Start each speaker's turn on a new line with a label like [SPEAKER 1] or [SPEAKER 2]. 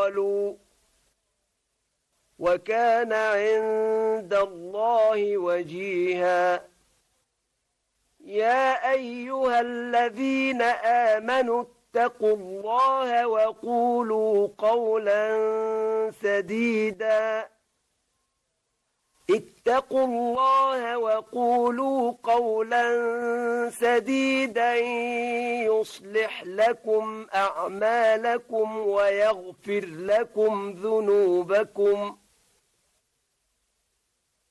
[SPEAKER 1] قالوا وكان عند الله وجيها. يا أيها الذين آمنوا اتقوا الله وقولوا قولا سديدا اتقوا الله وقولوا قولا سديدا يصلح لكم أعمالكم ويغفر لكم ذنوبكم